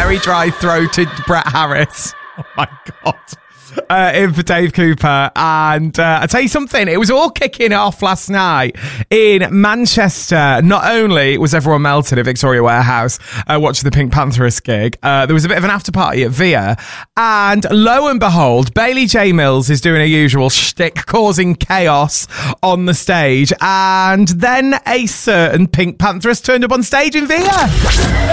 very dry-throated Brett Harris. Oh, my God. In for Dave Cooper. And I tell you something, it was all kicking off last night in Manchester. Not only was everyone melted at Victoria Warehouse watching the Pink Pantheress gig, there was a bit of an after party at Via. And lo and behold, Bailey J. Mills is doing her usual shtick, causing chaos on the stage. And then a certain Pink Pantheress turned up on stage in Via.